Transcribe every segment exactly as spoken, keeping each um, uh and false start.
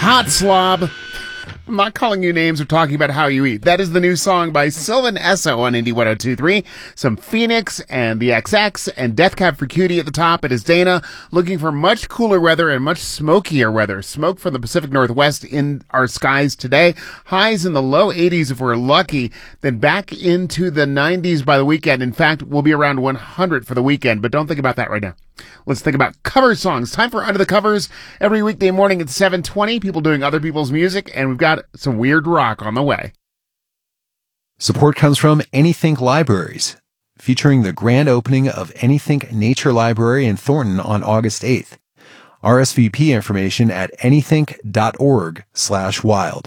Hot slob. I'm not calling you names or talking about how you eat. That is the new song by Sylvan Esso on Indie one oh two point three. Some Phoenix and the X X and Death Cab for Cutie at the top. It is Dana looking for much cooler weather and much smokier weather. Smoke from the Pacific Northwest in our skies today. Highs in the low eighties if we're lucky. Then back into the nineties by the weekend. In fact, we'll be around one hundred for the weekend, but don't think about that right now. Let's think about cover songs. Time for Under the Covers. Every weekday morning at seven twenty, people doing other people's music, and we've got some weird rock on the way. Support comes from Anythink Libraries, featuring the grand opening of Anythink Nature Library in Thornton on August eighth. R S V P information at anythink.org slash wild.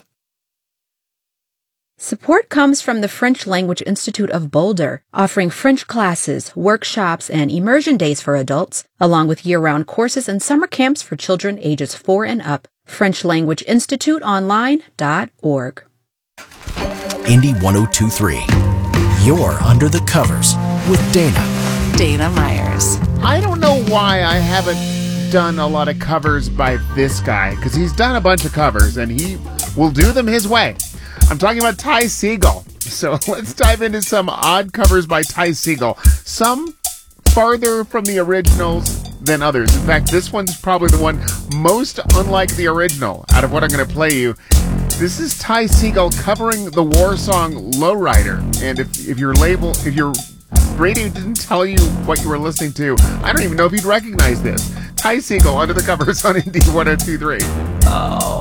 Support comes from the French Language Institute of Boulder, offering French classes, workshops, and immersion days for adults, along with year-round courses and summer camps for children ages four and up. French Language Institute Online dot org. Indie one oh two point three. You're Under the Covers with Dana. Dana Myers. I don't know why I haven't done a lot of covers by this guy, because he's done a bunch of covers, and he will do them his way. I'm talking about Ty Segall. So let's dive into some odd covers by Ty Segall. Some farther from the originals than others. In fact, this one's probably the one most unlike the original out of what I'm going to play you. This is Ty Segall covering the war song Lowrider. And if, if your label, if your radio didn't tell you what you were listening to, I don't even know if you'd recognize this. Ty Segall, Under the Covers on Indie one oh two point three. Oh.